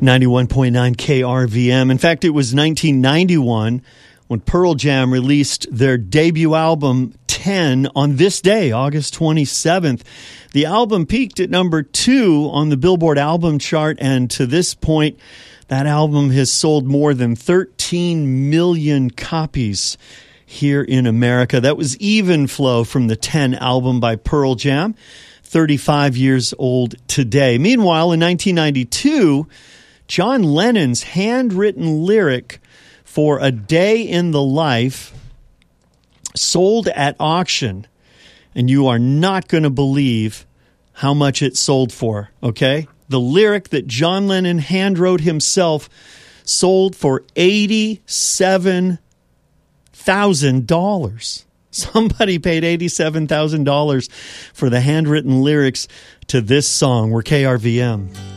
91.9 KRVM. In fact, it was 1991 when Pearl Jam released their debut album, 10, on this day, August 27th. The album peaked at number 2 on the Billboard album chart, and to this point, that album has sold more than 13 million copies here in America. That was Even Flow from the 10 album by Pearl Jam, 35 years old today. Meanwhile, in 1992, John Lennon's handwritten lyric for A Day in the Life sold at auction, and you are not going to believe how much it sold for, okay? The lyric that John Lennon handwrote himself sold for $87,000. Somebody paid $87,000 for the handwritten lyrics to this song. We're KRVM.